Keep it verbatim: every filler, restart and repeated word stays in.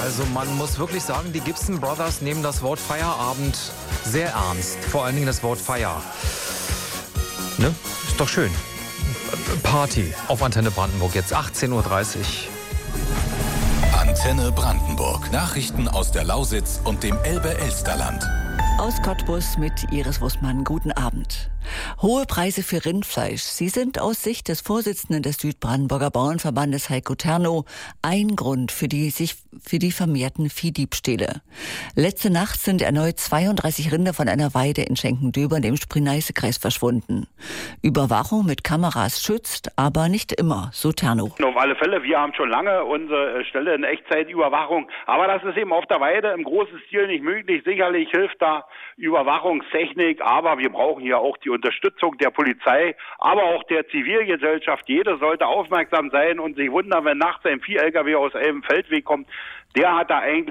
Also man muss wirklich sagen, die Gibson Brothers nehmen das Wort Feierabend sehr ernst. Vor allen Dingen das Wort Feier. Ne? Ist doch schön. Party auf Antenne Brandenburg, jetzt achtzehn Uhr dreißig. Antenne Brandenburg. Nachrichten aus der Lausitz und dem Elbe-Elsterland. Aus Cottbus mit Iris Wussmann. Guten Abend. Hohe Preise für Rindfleisch. Sie sind aus Sicht des Vorsitzenden des Südbrandenburger Bauernverbandes Heiko Ternow ein Grund für die, sich, für die vermehrten Viehdiebstähle. Letzte Nacht sind erneut zweiunddreißig Rinder von einer Weide in Schenkendöbern im Spree-Neiße-Kreis verschwunden. Überwachung mit Kameras schützt, aber nicht immer, so Ternow. Auf alle Fälle, wir haben schon lange unsere Stelle in Echtzeitüberwachung, aber das ist eben auf der Weide im großen Stil nicht möglich. Sicherlich hilft da Überwachungstechnik, aber wir brauchen hier auch die Unterstützung der Polizei, aber auch der Zivilgesellschaft. Jeder sollte aufmerksam sein und sich wundern, wenn nachts ein Vieh-L K W aus einem Feldweg kommt. Der hat da eigentlich